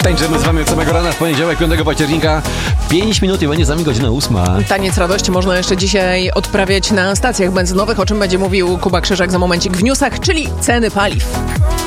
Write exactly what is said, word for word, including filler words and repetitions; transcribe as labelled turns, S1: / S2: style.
S1: Tańczymy z wami od samego rana w poniedziałek, piątego października. pięć minut i będzie za nami godzina ósma.
S2: Taniec radości można jeszcze dzisiaj odprawiać na stacjach benzynowych, o czym będzie mówił Kuba Krzyżak za momencik w newsach, czyli ceny paliw.